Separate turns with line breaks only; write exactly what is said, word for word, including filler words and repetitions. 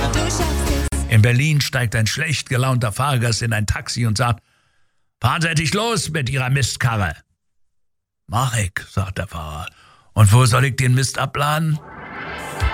Du schaffst es.
In Berlin steigt ein schlecht gelaunter Fahrgast in ein Taxi und sagt: Fahren Sie endlich los mit Ihrer Mistkarre. Mach ich, sagt der Fahrer. Und wo soll ich den Mist abladen?